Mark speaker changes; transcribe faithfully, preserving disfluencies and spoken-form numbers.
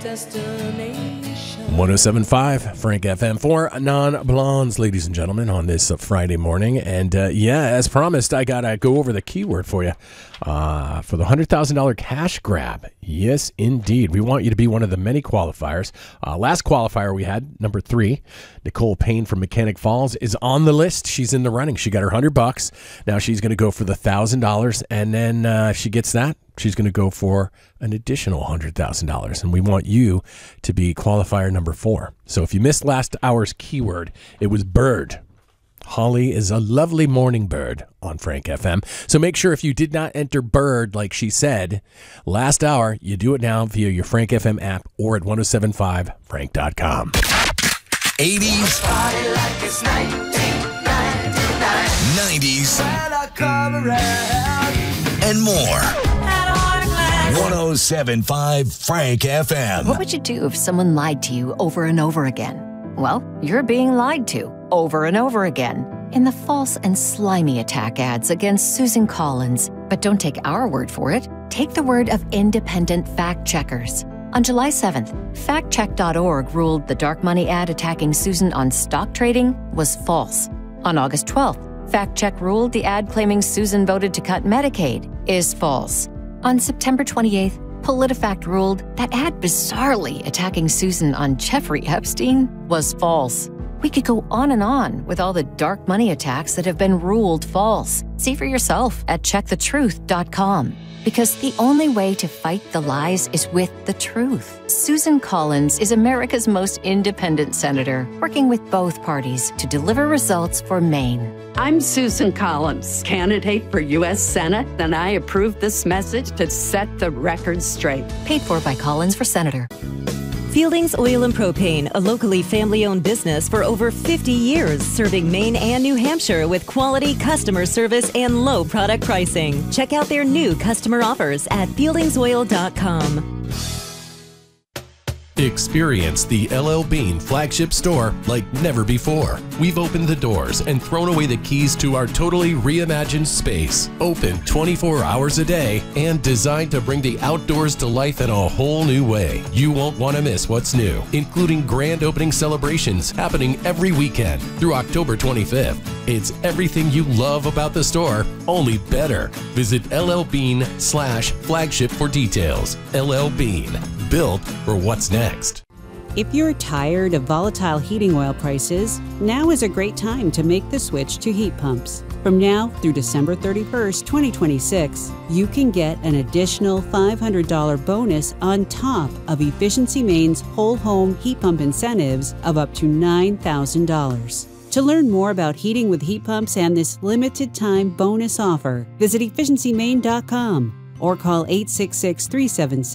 Speaker 1: one oh seven point five Frank F M for Non-Blondes, ladies and gentlemen, on this uh, Friday morning. And uh, yeah, as promised, I got to go over the keyword for you uh, for the one hundred thousand dollars cash grab. Yes, indeed. We want you to be one of the many qualifiers. Uh, last qualifier we had, number three, Nicole Payne from Mechanic Falls, is on the list. She's in the running. She got her one hundred bucks. Now she's going to go for the one thousand dollars. And then uh, if she gets that, she's going to go for an additional one hundred thousand dollars. And we want you to be qualifier number four. So if you missed last hour's keyword, it was bird. Holly is a lovely morning bird on Frank F M. So make sure if you did not enter bird like she said last hour, you do it now via your Frank F M app or at ten seventy-five frank dot com.
Speaker 2: eighties.
Speaker 3: Party like it's nineteen ninety-nine.
Speaker 2: nineties.
Speaker 3: And I come around.
Speaker 2: And more. one oh seven point five Frank F M.
Speaker 4: What would you do if someone lied to you over and over again? Well, you're being lied to over and over again in the false and slimy attack ads against Susan Collins. But don't take our word for it. Take the word of independent fact checkers. On July seventh, fact check dot org ruled the dark money ad attacking Susan on stock trading was false. On August twelfth, FactCheck ruled the ad claiming Susan voted to cut Medicaid is false. On September twenty-eighth, PolitiFact ruled that ad bizarrely attacking Susan on Jeffrey Epstein was false. We could go on and on with all the dark money attacks that have been ruled false. See for yourself at check the truth dot com. Because the only way to fight the lies is with the truth. Susan Collins is America's most independent senator, working with both parties to deliver results for Maine.
Speaker 5: I'm Susan Collins, candidate for U S Senate, and I approve this message to set the record straight.
Speaker 4: Paid for by Collins for Senator.
Speaker 6: Fieldings Oil and Propane, a locally family-owned business for over fifty years, serving Maine and New Hampshire with quality customer service and low product pricing. Check out their new customer offers at fieldings oil dot com.
Speaker 7: Experience the L L Bean flagship store like never before. We've opened the doors and thrown away the keys to our totally reimagined space. Open twenty-four hours a day and designed to bring the outdoors to life in a whole new way. You won't want to miss what's new, including grand opening celebrations happening every weekend through October twenty-fifth. It's everything you love about the store, only better. Visit L L Bean slash flagship for details. L L Bean. Built for what's next.
Speaker 8: If you're tired of volatile heating oil prices, now is a great time to make the switch to heat pumps. From now through December thirty-first, twenty twenty-six, you can get an additional five hundred dollars bonus on top of Efficiency Maine's whole home heat pump incentives of up to nine thousand dollars. To learn more about heating with heat pumps and this limited time bonus offer, visit efficiency maine dot com or call eight six six, three seven six